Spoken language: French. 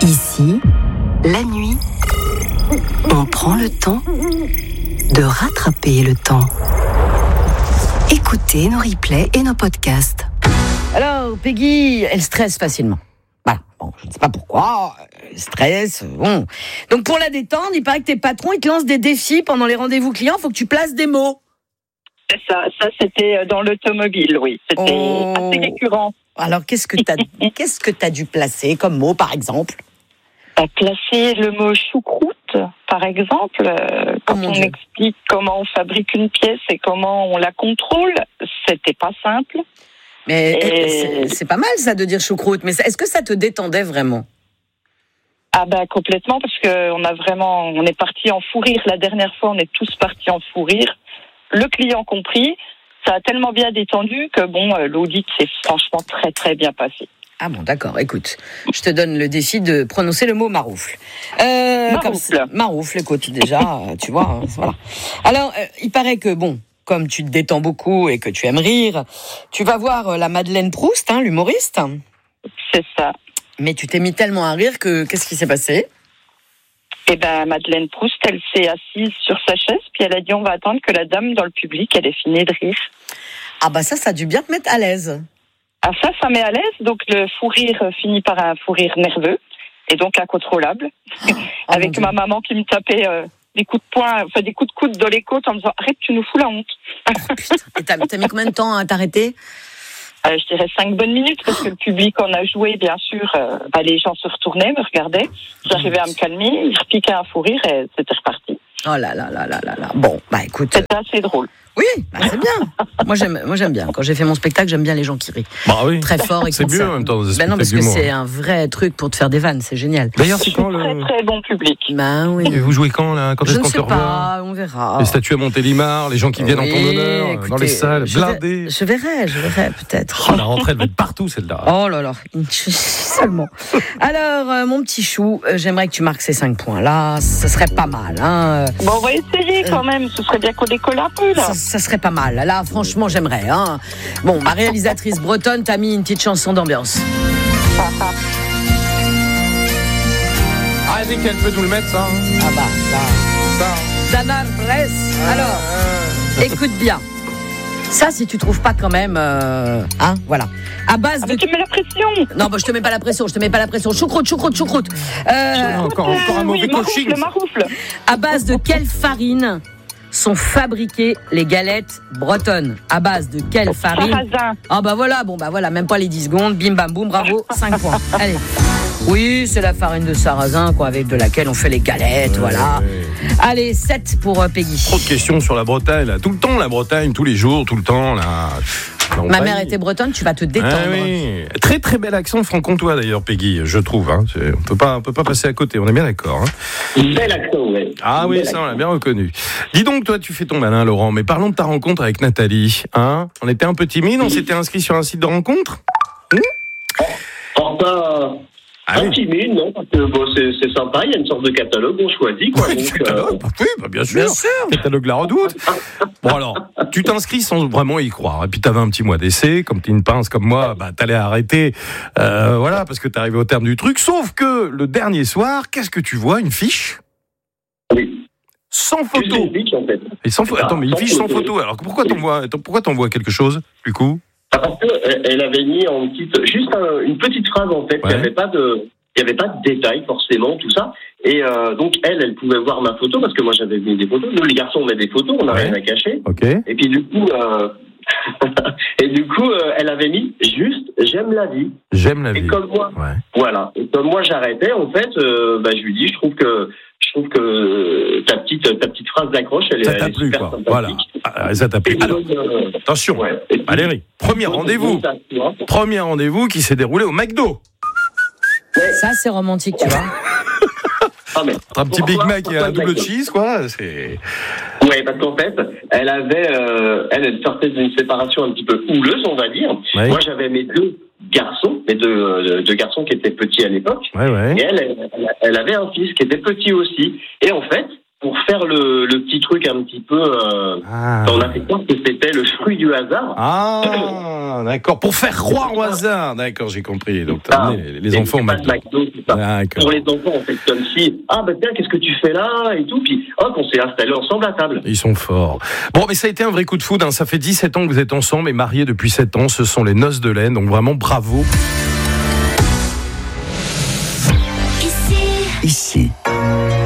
Ici, la nuit, on prend le temps de rattraper le temps. Écoutez nos replays et nos podcasts. Alors, Peggy, elle stresse facilement. Voilà. Bon, je ne sais pas pourquoi, elle stresse, bon. Donc, pour la détendre, il paraît que tes patrons, ils te lancent des défis pendant les rendez-vous clients, il faut que tu places des mots. C'est ça c'était dans l'automobile, oui. C'était assez récurrent. Alors, qu'est-ce que t'as dû placer comme mot, par exemple ? Placer le mot choucroute, par exemple, quand on explique comment on fabrique une pièce et comment on la contrôle, c'était pas simple. Mais c'est pas mal ça de dire choucroute, mais est-ce que ça te détendait vraiment ? Ah ben complètement, parce que on est parti en fou rire. La dernière fois, on est tous partis en fou rire. Le client compris, ça a tellement bien détendu que l'audit s'est franchement très très bien passé. Ah bon, d'accord, écoute, je te donne le défi de prononcer le mot maroufle. Maroufle, écoute, déjà, tu vois, voilà. Alors, il paraît que, comme tu te détends beaucoup et que tu aimes rire, tu vas voir la Madeleine Proust, l'humoriste. C'est ça. Mais tu t'es mis tellement à rire que, qu'est-ce qui s'est passé ? Madeleine Proust, elle s'est assise sur sa chaise, puis elle a dit, on va attendre que la dame dans le public, elle ait fini de rire. Ah bah ça a dû bien te mettre à l'aise. Ah ça met à l'aise, donc le fou rire finit par un fou rire nerveux, et donc incontrôlable, avec ma maman qui me tapait des coups de poing, des coups de coude dans les côtes en me disant « Arrête, tu nous fous la honte !» Oh, putain. Et t'as mis combien de temps à t'arrêter ? Je dirais 5 bonnes minutes, parce que le public en a joué, bien sûr, les gens se retournaient, me regardaient, j'arrivais à me calmer, ils repiquaient un fou rire et c'était reparti. Oh là là là là là là. Bon, écoute. C'était assez drôle. Oui, c'est bien. Moi j'aime bien. Quand j'ai fait mon spectacle, j'aime bien les gens qui rient. Oui. Très fort et c'est mieux en même temps. Non, parce que c'est un vrai truc pour te faire des vannes, c'est génial. D'ailleurs, c'est quand très très bon public. Oui. Et vous jouez quand là ? Quand je est-ce ne qu'on sais te revoit ? pas, on verra. Les statues à Montélimar, les gens qui viennent en ton honneur, écoutez, dans les salles, blindées. Je verrai peut-être. Oh, la rentrée, elle va être partout celle-là. Oh là là, seulement. Alors, mon petit chou, j'aimerais que tu marques ces 5 points là, ça serait pas mal. On va essayer quand même, ce serait bien qu'on décolle un peu là. Ça serait pas mal. Là, franchement, j'aimerais. Bon, ma réalisatrice bretonne t'a mis une petite chanson d'ambiance. Dès qu'elle peut nous le mettre, ça. Ça. Dana Press. Alors, écoute bien. Ça, si tu trouves pas quand même, voilà. À base de. Tu me mets la pression. Non, je te mets pas la pression. Choucroute. Encore un mauvais coaching. Le maroufle. À base de quelle farine sont fabriquées les galettes bretonnes? À base de quelle farine? Sarrasin. Voilà, même pas les 10 secondes, bim bam boum, bravo, 5 points. Allez. Oui, c'est la farine de sarrasin, avec de laquelle on fait les galettes, voilà. Allez, 7 pour Peggy. Trop de questions sur la Bretagne, là. Tout le temps, la Bretagne, tous les jours, tout le temps, là. Ma mère était bretonne, tu vas te détendre. Oui. Très très bel accent franc-comtois d'ailleurs, Peggy, je trouve. On peut pas passer à côté, on est bien d'accord. Bel accent, ouais. Ah oui, ça on l'a bien reconnu. Dis donc, toi tu fais ton malin, Laurent, mais parlons de ta rencontre avec Nathalie. On était un peu timide, on s'était inscrit sur un site de rencontre. Pas timide, non, parce que c'est sympa, il y a une sorte de catalogue, on choisit, quoi. Oui, catalogue, bien sûr. Catalogue La Redoute. Bon alors, tu t'inscris sans vraiment y croire. Et puis t'avais un petit mois d'essai, comme t'es une pince comme moi, t'allais arrêter, parce que t'arrivais au terme du truc. Sauf que le dernier soir, qu'est-ce que tu vois ? Une fiche ? Oui. Sans photo. Une fiche, en fait. Et attends, mais une fiche sans photo. Alors pourquoi t'envoies quelque chose, du coup ? Parce qu'elle avait mis une petite phrase, en fait. Ouais. Il n'y avait pas de détails, forcément, tout ça. Et donc, elle pouvait voir ma photo, parce que moi, j'avais mis des photos. Nous, les garçons, on met des photos, on n'a rien à cacher. Ok. Et puis, du coup, elle avait mis juste « J'aime la vie ». J'aime la vie. Et comme moi, voilà. Et comme moi, j'arrêtais, en fait, je lui dis, je trouve que ta petite phrase d'accroche, elle est plu, super quoi. sympathique. Voilà. Ça t'a plu. Alors, attention, Valérie, premier rendez-vous qui s'est déroulé au McDo. Ça, c'est romantique, tu vois. Un petit Big Mac et un double cheese, quoi. C'est... Ouais, parce qu'en fait, elle sortait d'une séparation un petit peu houleuse, on va dire. Ouais. Moi, j'avais mes deux garçons qui étaient petits à l'époque. Ouais. Et elle avait un fils qui était petit aussi. Et en fait, pour faire le petit truc un petit peu. On a fait croire que c'était le fruit du hasard. Ah, d'accord. Pour faire croire au hasard. D'accord, j'ai compris. Donc, les enfants ont McDo. Pour les enfants, on fait comme si, tiens, qu'est-ce que tu fais là et tout. Puis, hop, on s'est installés ensemble à table. Ils sont forts. Bon, mais ça a été un vrai coup de foudre. Ça fait 17 ans que vous êtes ensemble et mariés depuis 7 ans. Ce sont les noces de laine. Donc, vraiment, bravo.